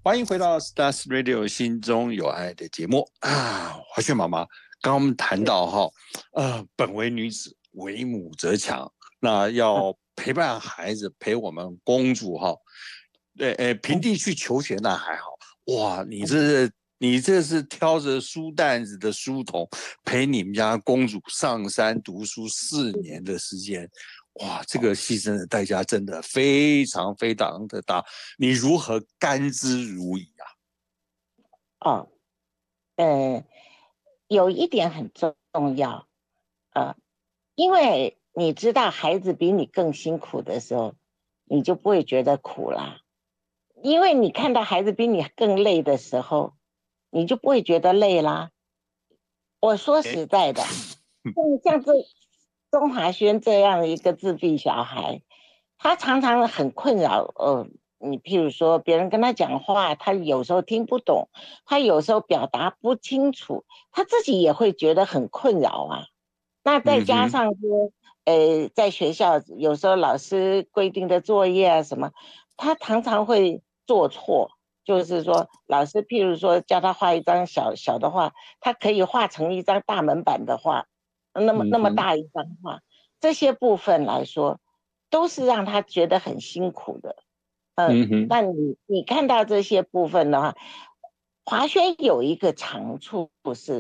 欢迎回到 Stars Radio 心中有爱的节目啊！华萱妈妈，刚刚我们谈到本为女子，为母则强，那要陪伴孩子，陪我们公主哈，平地去求学那还好，哇，你这是挑着书担子的书童，陪你们家公主上山读书4年的时间，哇，这个牺牲的代价真的非常非常的大，你如何甘之如饴啊？ 哦，呃，有一点很重要，呃，因为你知道孩子比你更辛苦的时候，你就不会觉得苦啦。因为你看到孩子比你更累的时候，你就不会觉得累啦。我说哎， 实在的，像这钟华轩这样的一个自闭小孩，他常常很困扰。你譬如说，别人跟他讲话，他有时候听不懂，他有时候表达不清楚，他自己也会觉得很困扰啊。那再嗯哼， 加上说，在学校有时候老师规定的作业啊什么，他常常会做错。就是说，老师譬如说叫他画一张小小的画，他可以画成一张大门板的画，那么嗯哼， 大一张画，这些部分来说，都是让他觉得很辛苦的。 嗯哼。 那你看到这些部分的话，华轩有一个长处是。